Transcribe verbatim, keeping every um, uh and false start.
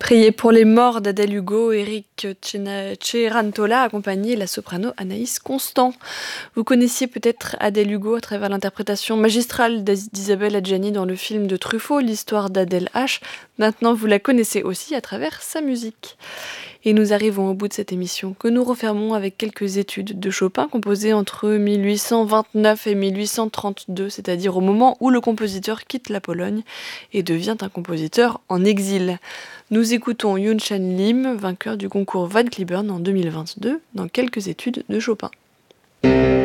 Priez pour les morts d'Adèle Hugo, Eric Cerantola accompagné la soprano Anaïs Constant. Vous connaissiez peut-être Adèle Hugo à travers l'interprétation magistrale d'Isabelle Adjani dans le film de Truffaut, l'histoire d'Adèle H. Maintenant, vous la connaissez aussi à travers sa musique. Et nous arrivons au bout de cette émission, que nous refermons avec quelques études de Chopin composées entre mille huit cent vingt-neuf et mille huit cent trente-deux, c'est-à-dire au moment où le compositeur quitte la Pologne et devient un compositeur en exil. Nous écoutons Yoon Chan Lim, vainqueur du concours Van Cliburn en deux mille vingt-deux, dans quelques études de Chopin.